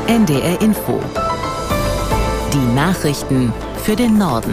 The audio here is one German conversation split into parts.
NDR Info. Die Nachrichten für den Norden.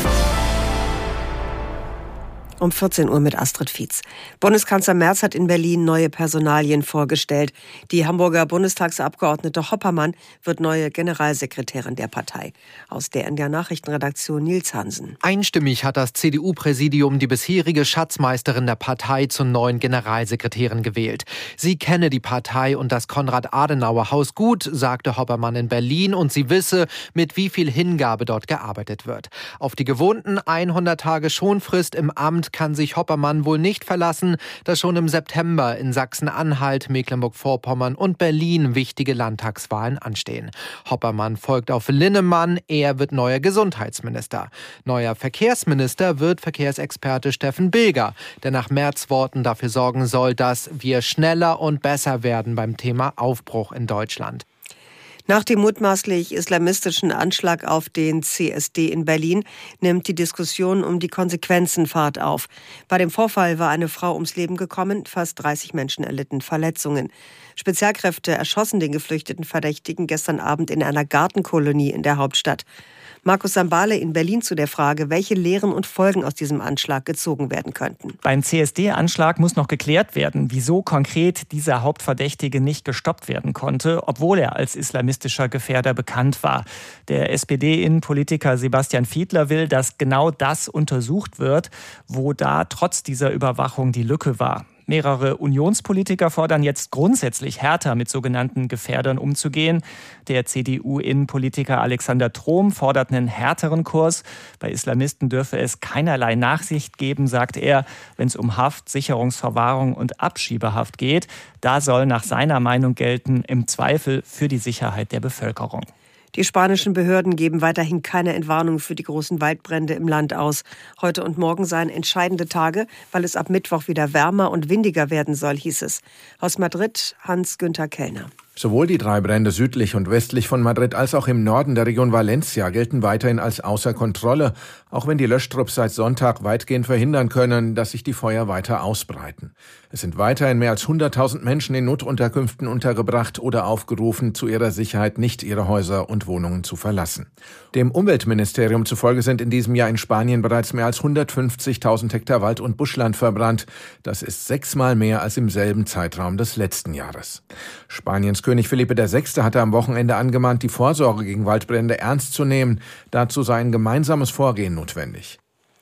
Um 14 Uhr mit Astrid Fietz. Bundeskanzler Merz hat in Berlin neue Personalien vorgestellt. Die Hamburger Bundestagsabgeordnete Hoppermann wird neue Generalsekretärin der Partei. Aus der NDR Nachrichtenredaktion Nils Hansen. Einstimmig hat das CDU-Präsidium die bisherige Schatzmeisterin der Partei zur neuen Generalsekretärin gewählt. Sie kenne die Partei und das Konrad-Adenauer-Haus gut, sagte Hoppermann in Berlin, und sie wisse, mit wie viel Hingabe dort gearbeitet wird. Auf die gewohnten 100 Tage Schonfrist im Amt kann sich Hoppermann wohl nicht verlassen, da schon im September in Sachsen-Anhalt, Mecklenburg-Vorpommern und Berlin wichtige Landtagswahlen anstehen. Hoppermann folgt auf Linnemann, er wird neuer Gesundheitsminister. Neuer Verkehrsminister wird Verkehrsexperte Steffen Bilger, der nach Merz Worten dafür sorgen soll, dass wir schneller und besser werden beim Thema Aufbruch in Deutschland. Nach dem mutmaßlich islamistischen Anschlag auf den CSD in Berlin nimmt die Diskussion um die Konsequenzen Fahrt auf. Bei dem Vorfall war eine Frau ums Leben gekommen, fast 30 Menschen erlitten Verletzungen. Spezialkräfte erschossen den geflüchteten Verdächtigen gestern Abend in einer Gartenkolonie in der Hauptstadt. Markus Sambale in Berlin zu der Frage, welche Lehren und Folgen aus diesem Anschlag gezogen werden könnten. Beim CSD-Anschlag muss noch geklärt werden, wieso konkret dieser Hauptverdächtige nicht gestoppt werden konnte, obwohl er als islamistischer Gefährder bekannt war. Der SPD-Innenpolitiker Sebastian Fiedler will, dass genau das untersucht wird, wo da trotz dieser Überwachung die Lücke war. Mehrere Unionspolitiker fordern jetzt grundsätzlich härter mit sogenannten Gefährdern umzugehen. Der CDU-Innenpolitiker Alexander Trom fordert einen härteren Kurs. Bei Islamisten dürfe es keinerlei Nachsicht geben, sagt er, wenn es um Haft, Sicherungsverwahrung und Abschiebehaft geht. Da soll nach seiner Meinung gelten, im Zweifel für die Sicherheit der Bevölkerung. Die spanischen Behörden geben weiterhin keine Entwarnung für die großen Waldbrände im Land aus. Heute und morgen seien entscheidende Tage, weil es ab Mittwoch wieder wärmer und windiger werden soll, hieß es. Aus Madrid Hans-Günther Kellner. Sowohl die 3 Brände südlich und westlich von Madrid als auch im Norden der Region Valencia gelten weiterhin als außer Kontrolle, auch wenn die Löschtrupps seit Sonntag weitgehend verhindern können, dass sich die Feuer weiter ausbreiten. Es sind weiterhin mehr als 100.000 Menschen in Notunterkünften untergebracht oder aufgerufen, zu ihrer Sicherheit nicht ihre Häuser und Wohnungen zu verlassen. Dem Umweltministerium zufolge sind in diesem Jahr in Spanien bereits mehr als 150.000 Hektar Wald- und Buschland verbrannt. Das ist 6-mal mehr als im selben Zeitraum des letzten Jahres. Spaniens König Felipe VI. Hatte am Wochenende angemahnt, die Vorsorge gegen Waldbrände ernst zu nehmen. Dazu sei ein gemeinsames Vorgehen notwendig.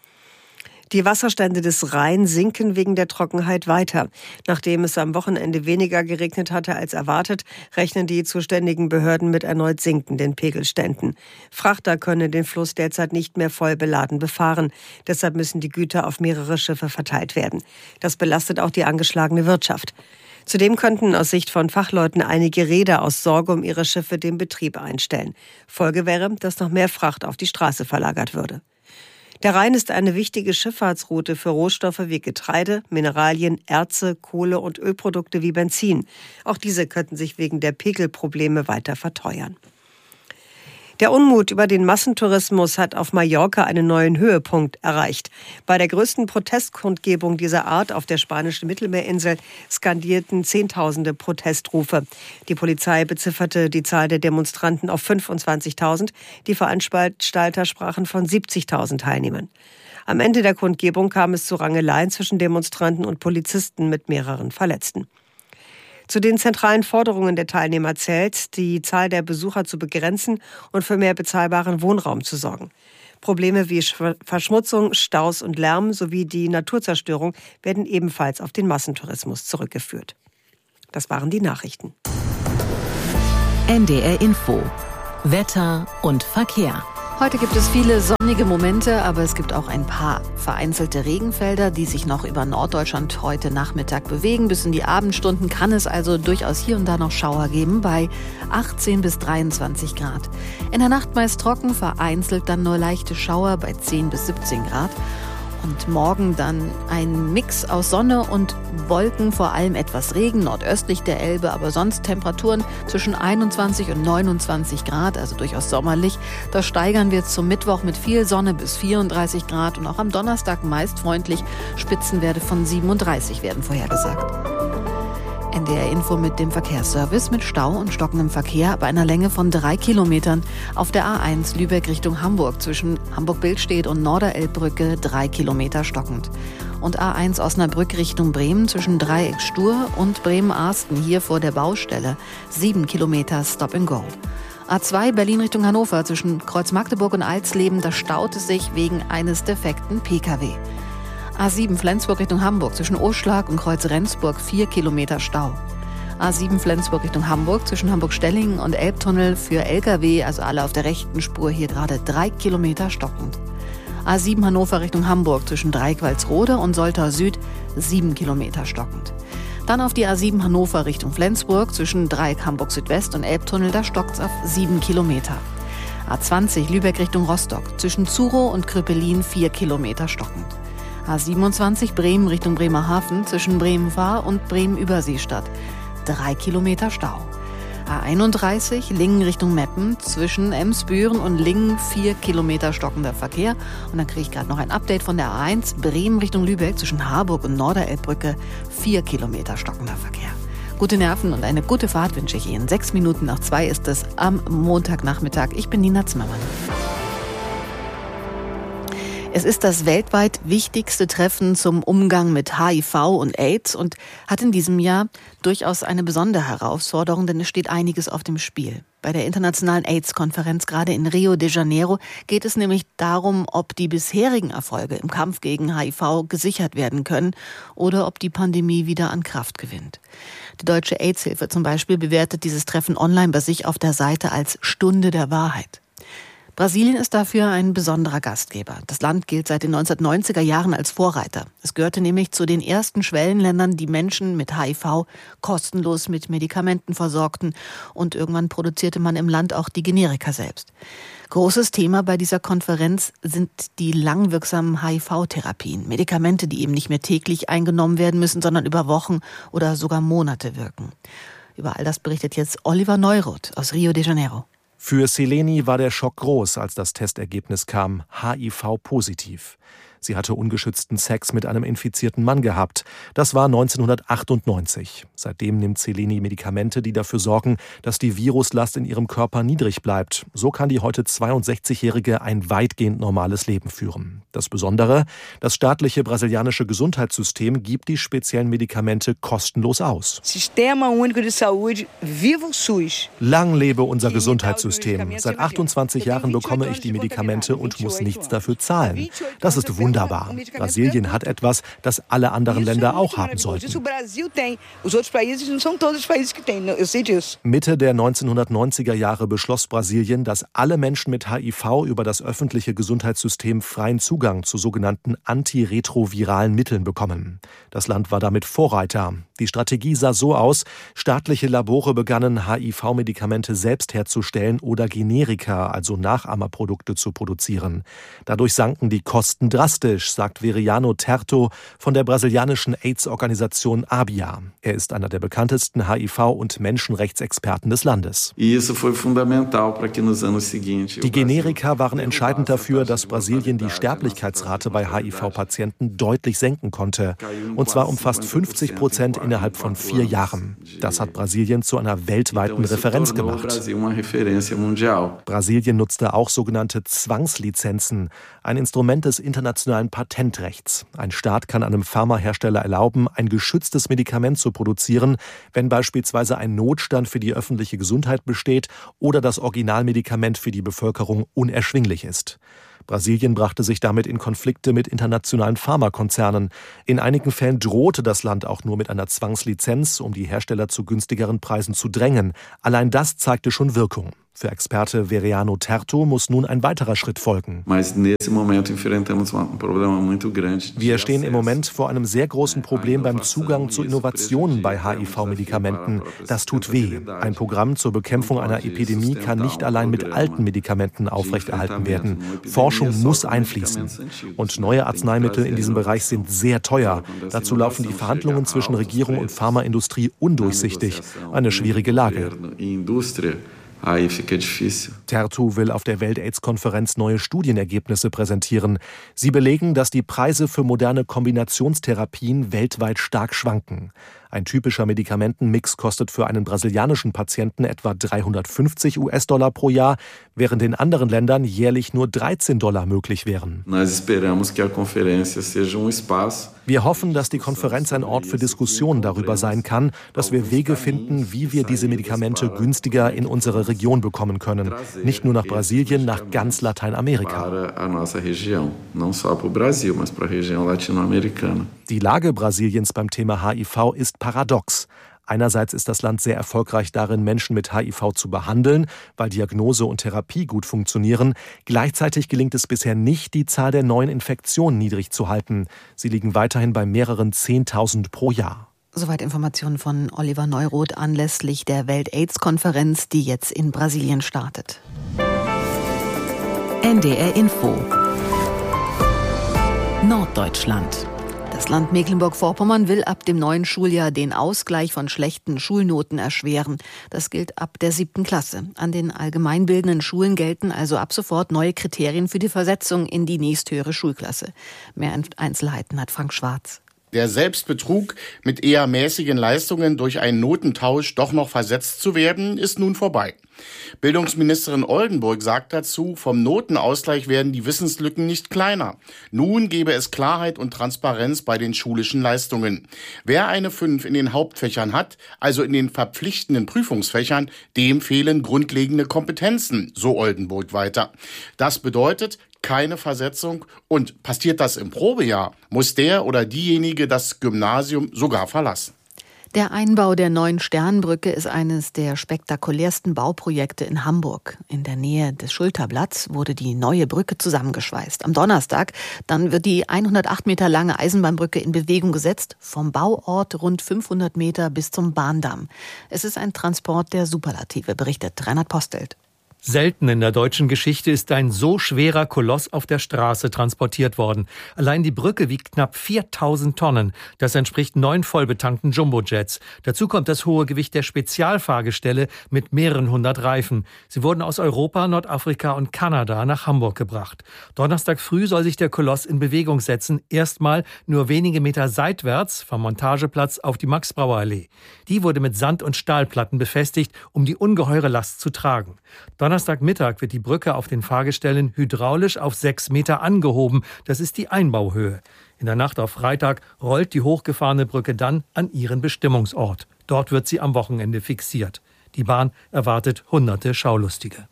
Die Wasserstände des Rhein sinken wegen der Trockenheit weiter. Nachdem es am Wochenende weniger geregnet hatte als erwartet, rechnen die zuständigen Behörden mit erneut sinkenden Pegelständen. Frachter können den Fluss derzeit nicht mehr voll beladen befahren. Deshalb müssen die Güter auf mehrere Schiffe verteilt werden. Das belastet auch die angeschlagene Wirtschaft. Zudem könnten aus Sicht von Fachleuten einige Reeder aus Sorge um ihre Schiffe den Betrieb einstellen. Folge wäre, dass noch mehr Fracht auf die Straße verlagert würde. Der Rhein ist eine wichtige Schifffahrtsroute für Rohstoffe wie Getreide, Mineralien, Erze, Kohle und Ölprodukte wie Benzin. Auch diese könnten sich wegen der Pegelprobleme weiter verteuern. Der Unmut über den Massentourismus hat auf Mallorca einen neuen Höhepunkt erreicht. Bei der größten Protestkundgebung dieser Art auf der spanischen Mittelmeerinsel skandierten Zehntausende Protestrufe. Die Polizei bezifferte die Zahl der Demonstranten auf 25.000. Die Veranstalter sprachen von 70.000 Teilnehmern. Am Ende der Kundgebung kam es zu Rangeleien zwischen Demonstranten und Polizisten mit mehreren Verletzten. Zu den zentralen Forderungen der Teilnehmer zählt, die Zahl der Besucher zu begrenzen und für mehr bezahlbaren Wohnraum zu sorgen. Probleme wie Verschmutzung, Staus und Lärm sowie die Naturzerstörung werden ebenfalls auf den Massentourismus zurückgeführt. Das waren die Nachrichten. NDR Info. Wetter und Verkehr. Heute gibt es viele sonnige Momente, aber es gibt auch ein paar vereinzelte Regenfelder, die sich noch über Norddeutschland heute Nachmittag bewegen. Bis in die Abendstunden kann es also durchaus hier und da noch Schauer geben bei 18 bis 23 Grad. In der Nacht meist trocken, vereinzelt dann nur leichte Schauer bei 10 bis 17 Grad. Und morgen dann ein Mix aus Sonne und Wolken, vor allem etwas Regen, nordöstlich der Elbe, aber sonst Temperaturen zwischen 21 und 29 Grad, also durchaus sommerlich. Das steigern wir zum Mittwoch mit viel Sonne bis 34 Grad und auch am Donnerstag meist freundlich. Spitzenwerte von 37 werden vorhergesagt. NDR Info mit dem Verkehrsservice mit Stau und stockendem Verkehr bei einer Länge von 3 Kilometern. Auf der A1 Lübeck Richtung Hamburg zwischen Hamburg-Billstedt und Norderelbbrücke 3 Kilometer stockend. Und A1 Osnabrück Richtung Bremen zwischen Dreieck Stur und Bremen-Arsten hier vor der Baustelle 7 Kilometer Stop and Go. A2 Berlin Richtung Hannover zwischen Kreuz Magdeburg und Alsleben, da staut es sich wegen eines defekten Pkw. A7 Flensburg Richtung Hamburg zwischen Oschlag und Kreuz Rendsburg 4 Kilometer Stau. A7 Flensburg Richtung Hamburg zwischen Hamburg-Stellingen und Elbtunnel für Lkw, also alle auf der rechten Spur, hier gerade 3 Kilometer stockend. A7 Hannover Richtung Hamburg zwischen Dreieck-Walsrode und Soltau Süd 7 Kilometer stockend. Dann auf die A7 Hannover Richtung Flensburg zwischen Dreieck Hamburg Südwest und Elbtunnel, da stockt's auf 7 Kilometer. A20 Lübeck Richtung Rostock zwischen Zurow und Krüppelin 4 Kilometer stockend. A27 Bremen Richtung Bremerhaven zwischen Bremen-Fahr und Bremen-Überseestadt 3 Kilometer Stau. A31 Lingen Richtung Meppen zwischen Emsbüren und Lingen 4 Kilometer stockender Verkehr. Und dann kriege ich gerade noch ein Update von der A1 Bremen Richtung Lübeck zwischen Harburg und Norderelbbrücke 4 Kilometer stockender Verkehr. Gute Nerven und eine gute Fahrt wünsche ich Ihnen. 6 Minuten nach 2 ist es am Montagnachmittag. Ich bin Nina Zimmermann. Es ist das weltweit wichtigste Treffen zum Umgang mit HIV und AIDS und hat in diesem Jahr durchaus eine besondere Herausforderung, denn es steht einiges auf dem Spiel. Bei der internationalen AIDS-Konferenz gerade in Rio de Janeiro geht es nämlich darum, ob die bisherigen Erfolge im Kampf gegen HIV gesichert werden können oder ob die Pandemie wieder an Kraft gewinnt. Die Deutsche AIDS-Hilfe zum Beispiel bewertet dieses Treffen online bei sich auf der Seite als Stunde der Wahrheit. Brasilien ist dafür ein besonderer Gastgeber. Das Land gilt seit den 1990er Jahren als Vorreiter. Es gehörte nämlich zu den ersten Schwellenländern, die Menschen mit HIV kostenlos mit Medikamenten versorgten. Und irgendwann produzierte man im Land auch die Generika selbst. Großes Thema bei dieser Konferenz sind die langwirksamen HIV-Therapien. Medikamente, die eben nicht mehr täglich eingenommen werden müssen, sondern über Wochen oder sogar Monate wirken. Über all das berichtet jetzt Oliver Neuroth aus Rio de Janeiro. Für Seleni war der Schock groß, als das Testergebnis kam, HIV-positiv. Sie hatte ungeschützten Sex mit einem infizierten Mann gehabt. Das war 1998. Seitdem nimmt Seleni Medikamente, die dafür sorgen, dass die Viruslast in ihrem Körper niedrig bleibt. So kann die heute 62-Jährige ein weitgehend normales Leben führen. Das Besondere, das staatliche brasilianische Gesundheitssystem gibt die speziellen Medikamente kostenlos aus. Sistema Único de Saúde, viva o SUS. Lang lebe unser Gesundheitssystem. Seit 28 Jahren bekomme ich die Medikamente und muss nichts dafür zahlen. Das ist wunderbar. Brasilien hat etwas, das alle anderen Länder auch haben sollten. Mitte der 1990er Jahre beschloss Brasilien, dass alle Menschen mit HIV über das öffentliche Gesundheitssystem freien Zugang zu sogenannten antiretroviralen Mitteln bekommen. Das Land war damit Vorreiter. Die Strategie sah so aus: staatliche Labore begannen, HIV-Medikamente selbst herzustellen oder Generika, also Nachahmerprodukte, zu produzieren. Dadurch sanken die Kosten drastisch, sagt Veriano Terto von der brasilianischen AIDS-Organisation ABIA. Er ist einer der bekanntesten HIV- und Menschenrechtsexperten des Landes. Die Generika waren entscheidend dafür, dass Brasilien die Sterblichkeitsrate bei HIV-Patienten deutlich senken konnte. Und zwar um fast 50% innerhalb von 4 Jahren. Das hat Brasilien zu einer weltweiten Referenz gemacht. Brasilien nutzte auch sogenannte Zwangslizenzen, ein Instrument des internationalen Patentrechts. Ein Staat kann einem Pharmahersteller erlauben, ein geschütztes Medikament zu produzieren, wenn beispielsweise ein Notstand für die öffentliche Gesundheit besteht oder das Originalmedikament für die Bevölkerung unerschwinglich ist. Brasilien brachte sich damit in Konflikte mit internationalen Pharmakonzernen. In einigen Fällen drohte das Land auch nur mit einer Zwangslizenz, um die Hersteller zu günstigeren Preisen zu drängen. Allein das zeigte schon Wirkung. Für Experte Veriano Terto muss nun ein weiterer Schritt folgen. Wir stehen im Moment vor einem sehr großen Problem beim Zugang zu Innovationen bei HIV-Medikamenten. Das tut weh. Ein Programm zur Bekämpfung einer Epidemie kann nicht allein mit alten Medikamenten aufrechterhalten werden. Forschung muss einfließen. Und neue Arzneimittel in diesem Bereich sind sehr teuer. Dazu laufen die Verhandlungen zwischen Regierung und Pharmaindustrie undurchsichtig. Eine schwierige Lage. Terto will auf der Welt-AIDS-Konferenz neue Studienergebnisse präsentieren. Sie belegen, dass die Preise für moderne Kombinationstherapien weltweit stark schwanken. Ein typischer Medikamentenmix kostet für einen brasilianischen Patienten etwa $350 pro Jahr, während in anderen Ländern jährlich nur $13 möglich wären. Wir hoffen, dass die Konferenz ein Ort für Diskussionen darüber sein kann, dass wir Wege finden, wie wir diese Medikamente günstiger in unsere Region bekommen können. Nicht nur nach Brasilien, nach ganz Lateinamerika. Die Lage Brasiliens beim Thema HIV ist paradox. Einerseits ist das Land sehr erfolgreich darin, Menschen mit HIV zu behandeln, weil Diagnose und Therapie gut funktionieren. Gleichzeitig gelingt es bisher nicht, die Zahl der neuen Infektionen niedrig zu halten. Sie liegen weiterhin bei mehreren 10.000 pro Jahr. Soweit Informationen von Oliver Neuroth anlässlich der Welt-AIDS-Konferenz, die jetzt in Brasilien startet. NDR Info. Norddeutschland. Das Land Mecklenburg-Vorpommern will ab dem neuen Schuljahr den Ausgleich von schlechten Schulnoten erschweren. Das gilt ab der 7. Klasse. An den allgemeinbildenden Schulen gelten also ab sofort neue Kriterien für die Versetzung in die nächsthöhere Schulklasse. Mehr Einzelheiten hat Frank Schwarz. Der Selbstbetrug, mit eher mäßigen Leistungen durch einen Notentausch doch noch versetzt zu werden, ist nun vorbei. Bildungsministerin Oldenburg sagt dazu, vom Notenausgleich werden die Wissenslücken nicht kleiner. Nun gebe es Klarheit und Transparenz bei den schulischen Leistungen. Wer eine 5 in den Hauptfächern hat, also in den verpflichtenden Prüfungsfächern, dem fehlen grundlegende Kompetenzen, so Oldenburg weiter. Das bedeutet keine Versetzung und passiert das im Probejahr, muss der oder diejenige das Gymnasium sogar verlassen. Der Einbau der neuen Sternbrücke ist eines der spektakulärsten Bauprojekte in Hamburg. In der Nähe des Schulterblatts wurde die neue Brücke zusammengeschweißt. Am Donnerstag dann wird die 108 Meter lange Eisenbahnbrücke in Bewegung gesetzt, vom Bauort rund 500 Meter bis zum Bahndamm. Es ist ein Transport der Superlative, berichtet Reinhard Postelt. Selten in der deutschen Geschichte ist ein so schwerer Koloss auf der Straße transportiert worden. Allein die Brücke wiegt knapp 4.000 Tonnen. Das entspricht 9 vollbetankten Jumbojets. Dazu kommt das hohe Gewicht der Spezialfahrgestelle mit mehreren hundert Reifen. Sie wurden aus Europa, Nordafrika und Kanada nach Hamburg gebracht. Donnerstag früh soll sich der Koloss in Bewegung setzen. Erstmal nur wenige Meter seitwärts vom Montageplatz auf die Max-Brauer-Allee. Die wurde mit Sand- und Stahlplatten befestigt, um die ungeheure Last zu tragen. Donnerstagmittag wird die Brücke auf den Fahrgestellen hydraulisch auf 6 Meter angehoben. Das ist die Einbauhöhe. In der Nacht auf Freitag rollt die hochgefahrene Brücke dann an ihren Bestimmungsort. Dort wird sie am Wochenende fixiert. Die Bahn erwartet hunderte Schaulustige.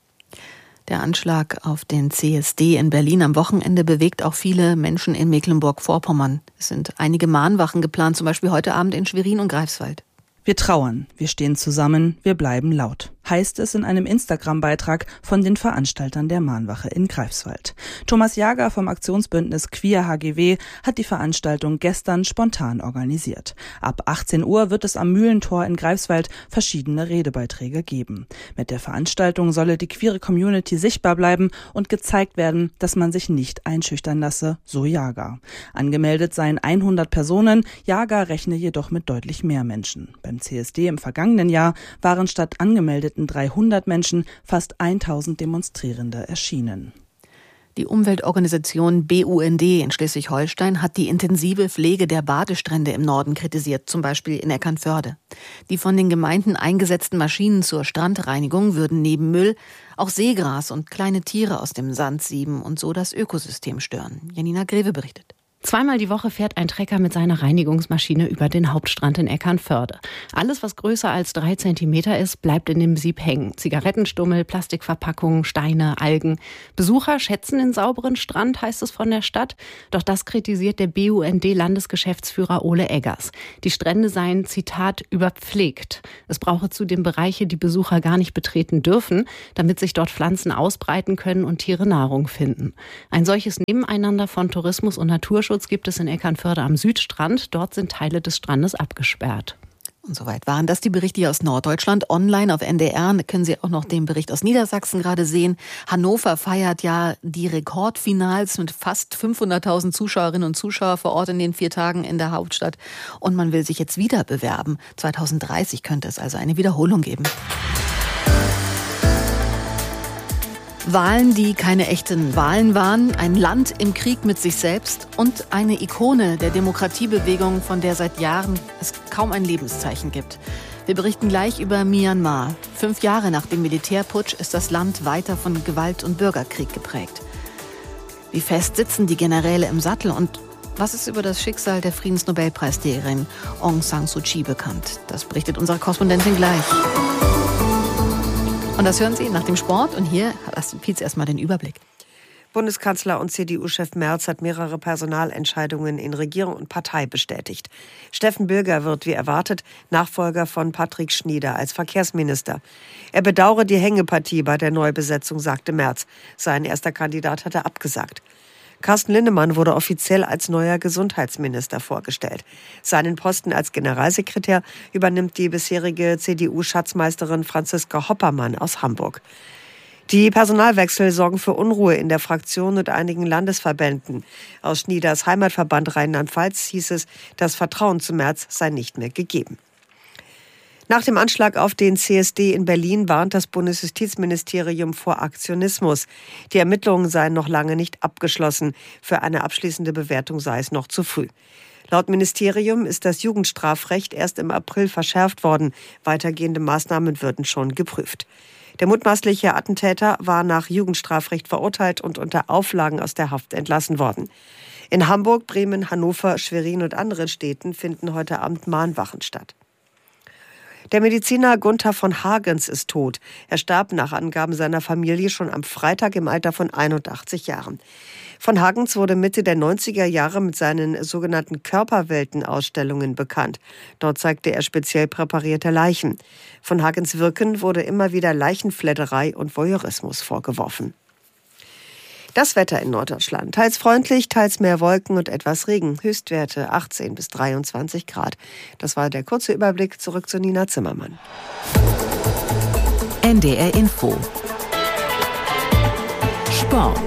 Der Anschlag auf den CSD in Berlin am Wochenende bewegt auch viele Menschen in Mecklenburg-Vorpommern. Es sind einige Mahnwachen geplant, zum Beispiel heute Abend in Schwerin und Greifswald. Wir trauern, wir stehen zusammen, wir bleiben laut, heißt es in einem Instagram-Beitrag von den Veranstaltern der Mahnwache in Greifswald. Thomas Jager vom Aktionsbündnis Queer HGW hat die Veranstaltung gestern spontan organisiert. Ab 18 Uhr wird es am Mühlentor in Greifswald verschiedene Redebeiträge geben. Mit der Veranstaltung solle die queere Community sichtbar bleiben und gezeigt werden, dass man sich nicht einschüchtern lasse, so Jager. Angemeldet seien 100 Personen, Jager rechne jedoch mit deutlich mehr Menschen. Beim CSD im vergangenen Jahr waren statt angemeldeten 300 Menschen fast 1000 Demonstrierende erschienen. Die Umweltorganisation BUND in Schleswig-Holstein hat die intensive Pflege der Badestrände im Norden kritisiert, zum Beispiel in Eckernförde. Die von den Gemeinden eingesetzten Maschinen zur Strandreinigung würden neben Müll auch Seegras und kleine Tiere aus dem Sand sieben und so das Ökosystem stören. Janina Greve berichtet. Zweimal die Woche fährt ein Trecker mit seiner Reinigungsmaschine über den Hauptstrand in Eckernförde. Alles, was größer als 3 Zentimeter ist, bleibt in dem Sieb hängen. Zigarettenstummel, Plastikverpackungen, Steine, Algen. Besucher schätzen den sauberen Strand, heißt es von der Stadt. Doch das kritisiert der BUND-Landesgeschäftsführer Ole Eggers. Die Strände seien, Zitat, überpflegt. Es brauche zudem Bereiche, die Besucher gar nicht betreten dürfen, damit sich dort Pflanzen ausbreiten können und Tiere Nahrung finden. Ein solches Nebeneinander von Tourismus und Naturschutz gibt es in Eckernförde am Südstrand. Dort sind Teile des Strandes abgesperrt. Und soweit waren das die Berichte hier aus Norddeutschland. Online auf NDR können Sie auch noch den Bericht aus Niedersachsen gerade sehen. Hannover feiert ja die Rekordfinals mit fast 500.000 Zuschauerinnen und Zuschauer vor Ort in den 4 Tagen in der Hauptstadt. Und man will sich jetzt wieder bewerben. 2030 könnte es also eine Wiederholung geben. Wahlen, die keine echten Wahlen waren, ein Land im Krieg mit sich selbst und eine Ikone der Demokratiebewegung, von der seit Jahren es kaum ein Lebenszeichen gibt. Wir berichten gleich über Myanmar. 5 Jahre nach dem Militärputsch ist das Land weiter von Gewalt und Bürgerkrieg geprägt. Wie fest sitzen die Generäle im Sattel und was ist über das Schicksal der Friedensnobelpreisträgerin Aung San Suu Kyi bekannt? Das berichtet unsere Korrespondentin gleich. Und das hören Sie nach dem Sport. Und hier hat Pietz erstmal den Überblick. Bundeskanzler und CDU-Chef Merz hat mehrere Personalentscheidungen in Regierung und Partei bestätigt. Steffen Bilger wird, wie erwartet, Nachfolger von Patrick Schnieder als Verkehrsminister. Er bedauere die Hängepartie bei der Neubesetzung, sagte Merz. Sein erster Kandidat hatte abgesagt. Carsten Linnemann wurde offiziell als neuer Gesundheitsminister vorgestellt. Seinen Posten als Generalsekretär übernimmt die bisherige CDU-Schatzmeisterin Franziska Hoppermann aus Hamburg. Die Personalwechsel sorgen für Unruhe in der Fraktion und einigen Landesverbänden. Aus Schnieders Heimatverband Rheinland-Pfalz hieß es, das Vertrauen zu Merz sei nicht mehr gegeben. Nach dem Anschlag auf den CSD in Berlin warnt das Bundesjustizministerium vor Aktionismus. Die Ermittlungen seien noch lange nicht abgeschlossen. Für eine abschließende Bewertung sei es noch zu früh. Laut Ministerium ist das Jugendstrafrecht erst im April verschärft worden. Weitergehende Maßnahmen würden schon geprüft. Der mutmaßliche Attentäter war nach Jugendstrafrecht verurteilt und unter Auflagen aus der Haft entlassen worden. In Hamburg, Bremen, Hannover, Schwerin und anderen Städten finden heute Abend Mahnwachen statt. Der Mediziner Gunther von Hagens ist tot. Er starb nach Angaben seiner Familie schon am Freitag im Alter von 81 Jahren. Von Hagens wurde Mitte der 90er Jahre mit seinen sogenannten Körperwelten-Ausstellungen bekannt. Dort zeigte er speziell präparierte Leichen. Von Hagens Wirken wurde immer wieder Leichenfledderei und Voyeurismus vorgeworfen. Das Wetter in Norddeutschland. Teils freundlich, teils mehr Wolken und etwas Regen. Höchstwerte 18 bis 23 Grad. Das war der kurze Überblick. Zurück zu Nina Zimmermann. NDR Info. Sport.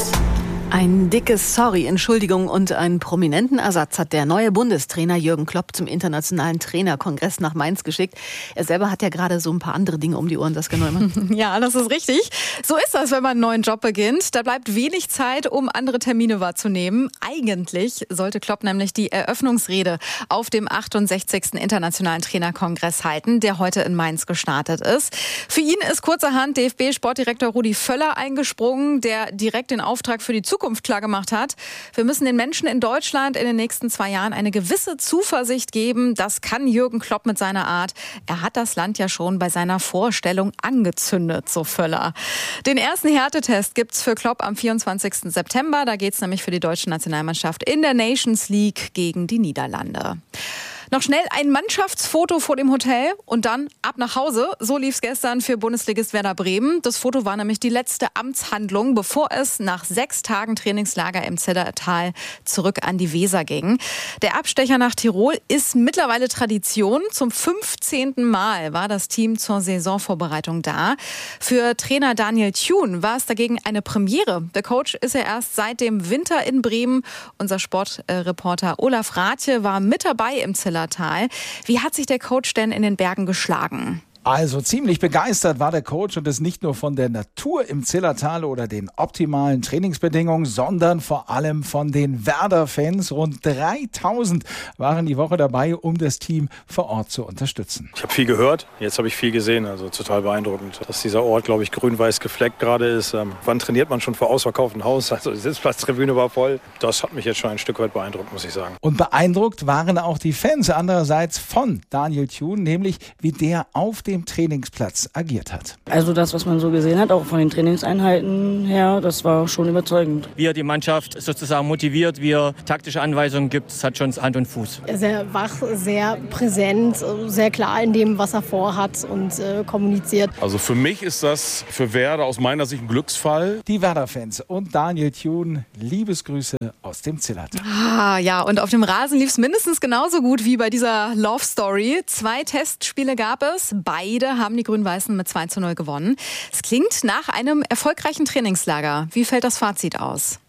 Ein dickes Sorry, Entschuldigung und einen prominenten Ersatz hat der neue Bundestrainer Jürgen Klopp zum Internationalen Trainerkongress nach Mainz geschickt. Er selber hat ja gerade so ein paar andere Dinge um die Ohren, Saskia Neumann. Ja, das ist richtig. So ist das, wenn man einen neuen Job beginnt. Da bleibt wenig Zeit, um andere Termine wahrzunehmen. Eigentlich sollte Klopp nämlich die Eröffnungsrede auf dem 68. Internationalen Trainerkongress halten, der heute in Mainz gestartet ist. Für ihn ist kurzerhand DFB-Sportdirektor Rudi Völler eingesprungen, der direkt den Auftrag für die Zukunft klar gemacht hat. Wir müssen den Menschen in Deutschland in den nächsten 2 Jahren eine gewisse Zuversicht geben. Das kann Jürgen Klopp mit seiner Art. Er hat das Land ja schon bei seiner Vorstellung angezündet, so Völler. Den ersten Härtetest gibt's für Klopp am 24. September. Da geht's nämlich für die deutsche Nationalmannschaft in der Nations League gegen die Niederlande. Noch schnell ein Mannschaftsfoto vor dem Hotel und dann ab nach Hause. So lief's gestern für Bundesligist Werder Bremen. Das Foto war nämlich die letzte Amtshandlung, bevor es nach 6 Tagen Trainingslager im Zillertal zurück an die Weser ging. Der Abstecher nach Tirol ist mittlerweile Tradition. Zum 15. Mal war das Team zur Saisonvorbereitung da. Für Trainer Daniel Thune war es dagegen eine Premiere. Der Coach ist ja erst seit dem Winter in Bremen. Unser Sportreporter Olaf Rathje war mit dabei im Zillertal. Wie hat sich der Coach denn in den Bergen geschlagen? Also ziemlich begeistert war der Coach und es nicht nur von der Natur im Zillertal oder den optimalen Trainingsbedingungen, sondern vor allem von den Werder-Fans. Rund 3000 waren die Woche dabei, um das Team vor Ort zu unterstützen. Ich habe viel gehört, jetzt habe ich viel gesehen, also total beeindruckend, dass dieser Ort, glaube ich, grün-weiß gefleckt gerade ist. Wann trainiert man schon vor ausverkauftem Haus? Also die Sitzplatztribüne war voll. Das hat mich jetzt schon ein Stück weit beeindruckt, muss ich sagen. Und beeindruckt waren auch die Fans andererseits von Daniel Thune, nämlich wie der auf dem Trainingsplatz agiert hat. Also das, was man so gesehen hat, auch von den Trainingseinheiten her, das war schon überzeugend. Wie er die Mannschaft sozusagen motiviert, wie er taktische Anweisungen gibt, das hat schon Hand und Fuß. Sehr wach, sehr präsent, sehr klar in dem, was er vorhat und kommuniziert. Also für mich ist das für Werder aus meiner Sicht ein Glücksfall. Die Werder-Fans und Daniel Thune, Liebesgrüße aus dem Zillertal. Ja, und auf dem Rasen lief es mindestens genauso gut wie bei dieser Love Story. 2 Testspiele gab es. Beide haben die Grün-Weißen mit 2:0 gewonnen. Es klingt nach einem erfolgreichen Trainingslager. Wie fällt das Fazit aus?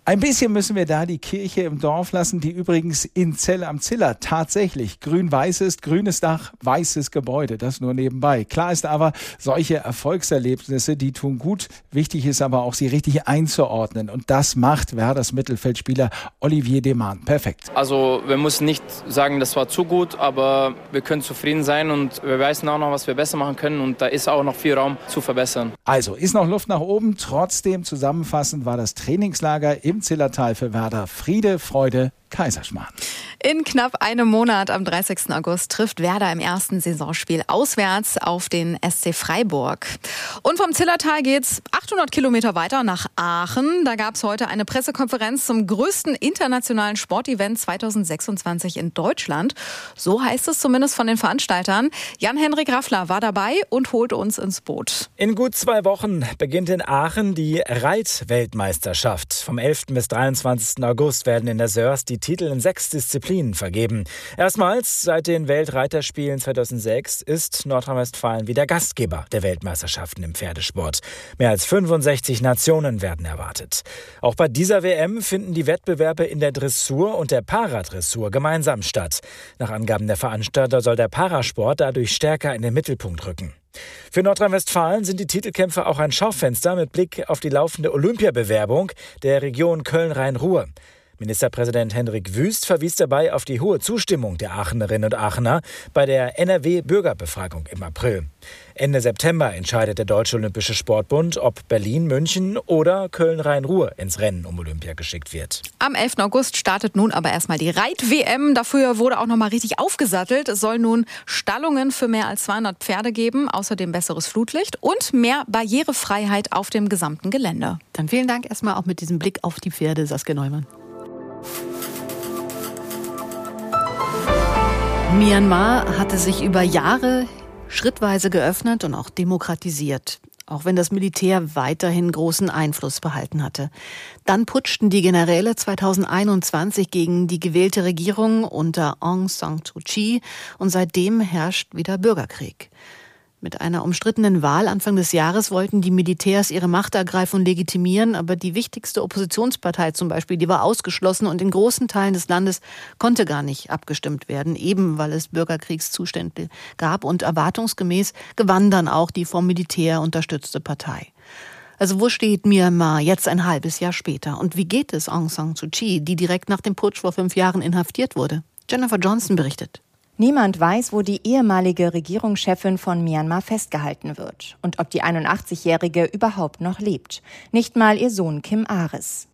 Ein bisschen müssen wir da die Kirche im Dorf lassen, die übrigens in Zell am Ziller tatsächlich grün-weiß ist. Grünes Dach, weißes Gebäude, das nur nebenbei. Klar ist aber, solche Erfolgserlebnisse, die tun gut. Wichtig ist aber auch, sie richtig einzuordnen. Und das macht Werders Mittelfeldspieler Olivier Deman perfekt. Also wir müssen nicht sagen, das war zu gut, aber wir können zufrieden sein und wir wissen auch noch, was wir besser machen können. Und da ist auch noch viel Raum zu verbessern. Also ist noch Luft nach oben. Trotzdem zusammenfassend war das Trainingslager im Zillertal für Werder Friede, Freude, Kaiserschmarrn. In knapp einem Monat, am 30. August, trifft Werder im ersten Saisonspiel auswärts auf den SC Freiburg. Und vom Zillertal geht's 800 Kilometer weiter nach Aachen. Da gab's heute eine Pressekonferenz zum größten internationalen Sportevent 2026 in Deutschland. So heißt es zumindest von den Veranstaltern. Jan-Henrik Raffler war dabei und holte uns ins Boot. In gut 2 Wochen beginnt in Aachen die Reitweltmeisterschaft. Vom 11. bis 23. August werden in der Sörs die Titel in 6 Disziplinen vergeben. Erstmals seit den Weltreiterspielen 2006 ist Nordrhein-Westfalen wieder Gastgeber der Weltmeisterschaften im Pferdesport. Mehr als 65 Nationen werden erwartet. Auch bei dieser WM finden die Wettbewerbe in der Dressur und der Paradressur gemeinsam statt. Nach Angaben der Veranstalter soll der Parasport dadurch stärker in den Mittelpunkt rücken. Für Nordrhein-Westfalen sind die Titelkämpfe auch ein Schaufenster mit Blick auf die laufende Olympiabewerbung der Region Köln-Rhein-Ruhr. Ministerpräsident Hendrik Wüst verwies dabei auf die hohe Zustimmung der Aachenerinnen und Aachener bei der NRW-Bürgerbefragung im April. Ende September entscheidet der Deutsche Olympische Sportbund, ob Berlin, München oder Köln-Rhein-Ruhr ins Rennen um Olympia geschickt wird. Am 11. August startet nun aber erstmal die Reit-WM. Dafür wurde auch noch mal richtig aufgesattelt. Es soll nun Stallungen für mehr als 200 Pferde geben, außerdem besseres Flutlicht und mehr Barrierefreiheit auf dem gesamten Gelände. Dann vielen Dank erstmal auch mit diesem Blick auf die Pferde, Saskia Neumann. Myanmar hatte sich über Jahre schrittweise geöffnet und auch demokratisiert, auch wenn das Militär weiterhin großen Einfluss behalten hatte. Dann putschten die Generäle 2021 gegen die gewählte Regierung unter Aung San Suu Kyi und seitdem herrscht wieder Bürgerkrieg. Mit einer umstrittenen Wahl Anfang des Jahres wollten die Militärs ihre Macht ergreifen und legitimieren, aber die wichtigste Oppositionspartei zum Beispiel, die war ausgeschlossen und in großen Teilen des Landes konnte gar nicht abgestimmt werden, eben weil es Bürgerkriegszustände gab und erwartungsgemäß gewann dann auch die vom Militär unterstützte Partei. Also wo steht Myanmar jetzt ein halbes Jahr später? Und wie geht es Aung San Suu Kyi, die direkt nach dem Putsch vor 5 Jahren inhaftiert wurde? Jennifer Johnson berichtet. Niemand weiß, wo die ehemalige Regierungschefin von Myanmar festgehalten wird und ob die 81-Jährige überhaupt noch lebt. Nicht mal ihr Sohn Kim Aris.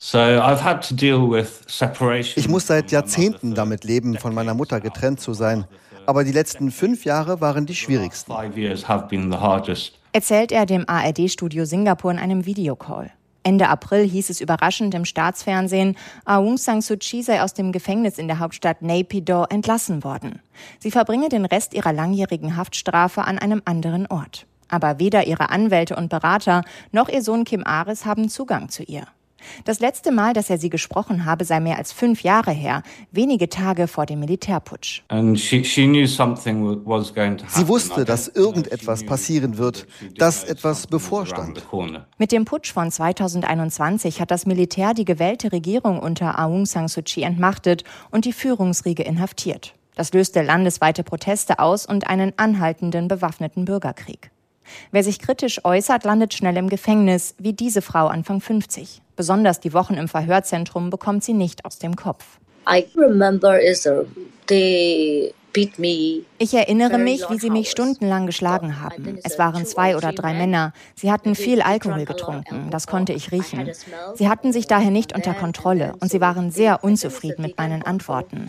Ich muss seit Jahrzehnten damit leben, von meiner Mutter getrennt zu sein. Aber die letzten 5 Jahre waren die schwierigsten. Erzählt er dem ARD-Studio Singapur in einem Videocall. Ende April hieß es überraschend im Staatsfernsehen, Aung San Suu Kyi sei aus dem Gefängnis in der Hauptstadt Naypyidaw entlassen worden. Sie verbringe den Rest ihrer langjährigen Haftstrafe an einem anderen Ort. Aber weder ihre Anwälte und Berater noch ihr Sohn Kim Aris haben Zugang zu ihr. Das letzte Mal, dass er sie gesprochen habe, sei mehr als 5 Jahre her, wenige Tage vor dem Militärputsch. Sie wusste, dass irgendetwas passieren wird, dass etwas bevorstand. Mit dem Putsch von 2021 hat das Militär die gewählte Regierung unter Aung San Suu Kyi entmachtet und die Führungsriege inhaftiert. Das löste landesweite Proteste aus und einen anhaltenden bewaffneten Bürgerkrieg. Wer sich kritisch äußert, landet schnell im Gefängnis, wie diese Frau Anfang 50. Besonders die Wochen im Verhörzentrum bekommt sie nicht aus dem Kopf. Ich erinnere mich, wie sie mich stundenlang geschlagen haben. Es waren 2 oder 3 Männer. Sie hatten viel Alkohol getrunken, das konnte ich riechen. Sie hatten sich daher nicht unter Kontrolle und sie waren sehr unzufrieden mit meinen Antworten.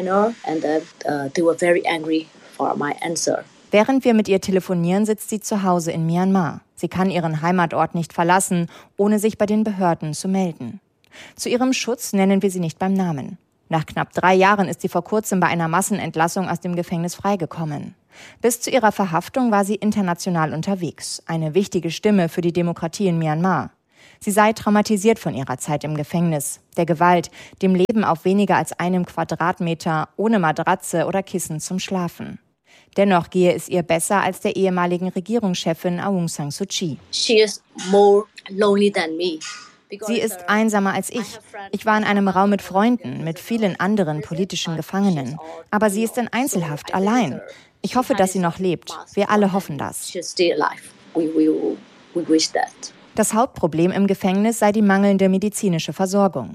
Während wir mit ihr telefonieren, sitzt sie zu Hause in Myanmar. Sie kann ihren Heimatort nicht verlassen, ohne sich bei den Behörden zu melden. Zu ihrem Schutz nennen wir sie nicht beim Namen. Nach knapp 3 Jahren ist sie vor kurzem bei einer Massenentlassung aus dem Gefängnis freigekommen. Bis zu ihrer Verhaftung war sie international unterwegs, eine wichtige Stimme für die Demokratie in Myanmar. Sie sei traumatisiert von ihrer Zeit im Gefängnis, der Gewalt, dem Leben auf weniger als 1 Quadratmeter, ohne Matratze oder Kissen zum Schlafen. Dennoch gehe es ihr besser als der ehemaligen Regierungschefin Aung San Suu Kyi. Sie ist einsamer als ich. Ich war in einem Raum mit Freunden, mit vielen anderen politischen Gefangenen. Aber sie ist in Einzelhaft, allein. Ich hoffe, dass sie noch lebt. Wir alle hoffen das. Das Hauptproblem im Gefängnis sei die mangelnde medizinische Versorgung.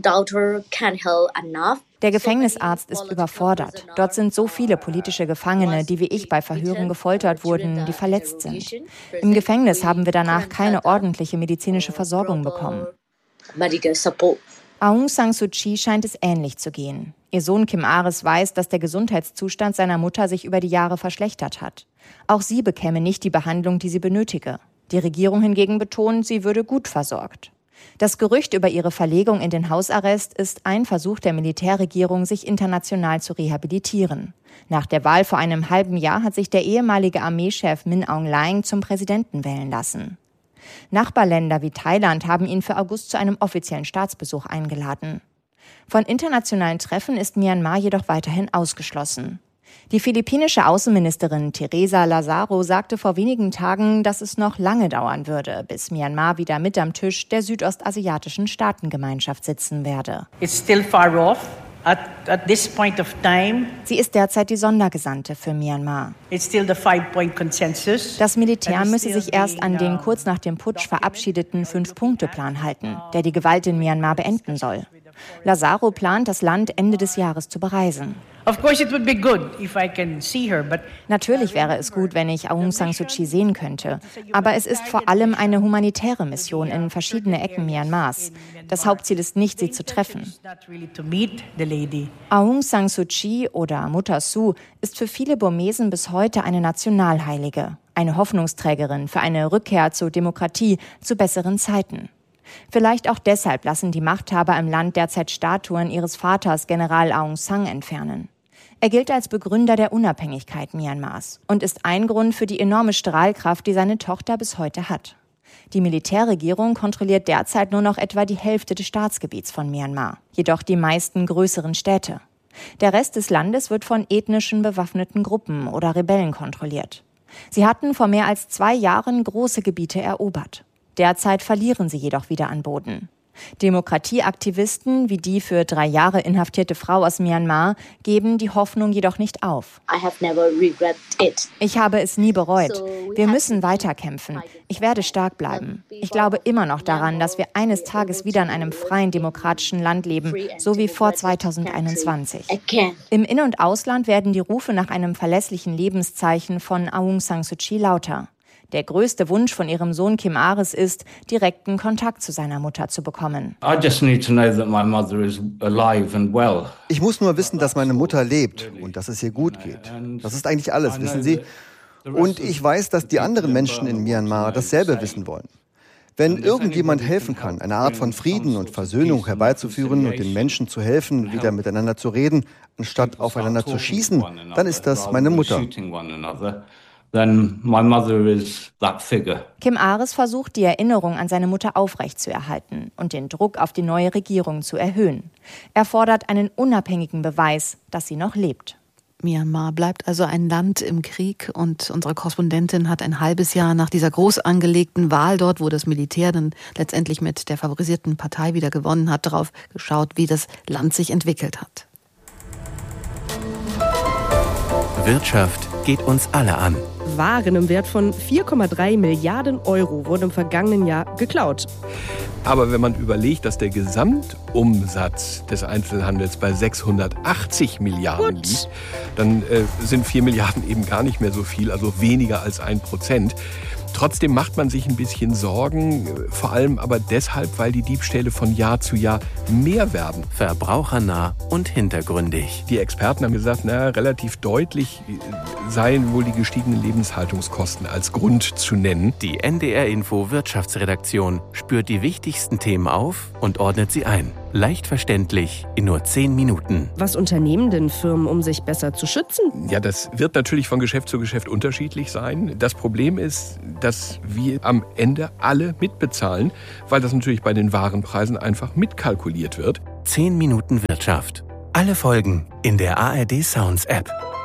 Der Gefängnisarzt ist überfordert. Dort sind so viele politische Gefangene, die wie ich bei Verhören gefoltert wurden, die verletzt sind. Im Gefängnis haben wir danach keine ordentliche medizinische Versorgung bekommen. Aung San Suu Kyi scheint es ähnlich zu gehen. Ihr Sohn Kim Aris weiß, dass der Gesundheitszustand seiner Mutter sich über die Jahre verschlechtert hat. Auch sie bekäme nicht die Behandlung, die sie benötige. Die Regierung hingegen betont, sie würde gut versorgt. Das Gerücht über ihre Verlegung in den Hausarrest ist ein Versuch der Militärregierung, sich international zu rehabilitieren. Nach der Wahl vor einem halben Jahr hat sich der ehemalige Armeechef Min Aung Hlaing zum Präsidenten wählen lassen. Nachbarländer wie Thailand haben ihn für August zu einem offiziellen Staatsbesuch eingeladen. Von internationalen Treffen ist Myanmar jedoch weiterhin ausgeschlossen. Die philippinische Außenministerin Teresa Lazaro sagte vor wenigen Tagen, dass es noch lange dauern würde, bis Myanmar wieder mit am Tisch der südostasiatischen Staatengemeinschaft sitzen werde. It's still far off. At this point of time, sie ist derzeit die Sondergesandte für Myanmar. It's still the 5-point consensus. Das Militär müsse sich erst an den kurz nach dem Putsch verabschiedeten 5-Punkte-Plan halten, der die Gewalt in Myanmar beenden soll. Lazaro plant, das Land Ende des Jahres zu bereisen. Natürlich wäre es gut, wenn ich Aung San Suu Kyi sehen könnte. Aber es ist vor allem eine humanitäre Mission in verschiedene Ecken Myanmars. Das Hauptziel ist nicht, sie zu treffen. Aung San Suu Kyi oder Mutter Su ist für viele Burmesen bis heute eine Nationalheilige. Eine Hoffnungsträgerin für eine Rückkehr zur Demokratie, zu besseren Zeiten. Vielleicht auch deshalb lassen die Machthaber im Land derzeit Statuen ihres Vaters, General Aung San, entfernen. Er gilt als Begründer der Unabhängigkeit Myanmars und ist ein Grund für die enorme Strahlkraft, die seine Tochter bis heute hat. Die Militärregierung kontrolliert derzeit nur noch etwa die Hälfte des Staatsgebiets von Myanmar, jedoch die meisten größeren Städte. Der Rest des Landes wird von ethnischen bewaffneten Gruppen oder Rebellen kontrolliert. Sie hatten vor mehr als 2 Jahren große Gebiete erobert. Derzeit verlieren sie jedoch wieder an Boden. Demokratieaktivisten wie die für 3 Jahre inhaftierte Frau aus Myanmar geben die Hoffnung jedoch nicht auf. Ich habe es nie bereut. Wir müssen weiterkämpfen. Ich werde stark bleiben. Ich glaube immer noch daran, dass wir eines Tages wieder in einem freien, demokratischen Land leben, so wie vor 2021. Im In- und Ausland werden die Rufe nach einem verlässlichen Lebenszeichen von Aung San Suu Kyi lauter. Der größte Wunsch von ihrem Sohn Kim Aris ist, direkten Kontakt zu seiner Mutter zu bekommen. Ich muss nur wissen, dass meine Mutter lebt und dass es ihr gut geht. Das ist eigentlich alles, wissen Sie. Und ich weiß, dass die anderen Menschen in Myanmar dasselbe wissen wollen. Wenn irgendjemand helfen kann, eine Art von Frieden und Versöhnung herbeizuführen und den Menschen zu helfen, wieder miteinander zu reden, anstatt aufeinander zu schießen, dann ist das meine Mutter. Then my mother is that figure. Kim Aris versucht, die Erinnerung an seine Mutter aufrechtzuerhalten und den Druck auf die neue Regierung zu erhöhen. Er fordert einen unabhängigen Beweis, dass sie noch lebt. Myanmar bleibt also ein Land im Krieg und unsere Korrespondentin hat ein halbes Jahr nach dieser groß angelegten Wahl dort, wo das Militär dann letztendlich mit der favorisierten Partei wieder gewonnen hat, darauf geschaut, wie das Land sich entwickelt hat. Wirtschaft geht uns alle an. Waren im Wert von 4,3 Milliarden Euro wurden im vergangenen Jahr geklaut. Aber wenn man überlegt, dass der Gesamtumsatz des Einzelhandels bei 680 Milliarden liegt, dann sind 4 Milliarden eben gar nicht mehr so viel, also weniger als 1%. Trotzdem macht man sich ein bisschen Sorgen, vor allem aber deshalb, weil die Diebstähle von Jahr zu Jahr mehr werden. Verbrauchernah und hintergründig. Die Experten haben gesagt, relativ deutlich seien wohl die gestiegenen Lebenshaltungskosten als Grund zu nennen. Die NDR-Info Wirtschaftsredaktion spürt die wichtigsten Themen auf und ordnet sie ein. Leicht verständlich in nur 10 Minuten. Was unternehmen denn Firmen, um sich besser zu schützen? Ja, das wird natürlich von Geschäft zu Geschäft unterschiedlich sein. Das Problem ist, dass wir am Ende alle mitbezahlen, weil das natürlich bei den Warenpreisen einfach mitkalkuliert wird. 10 Minuten Wirtschaft. Alle Folgen in der ARD Sounds App.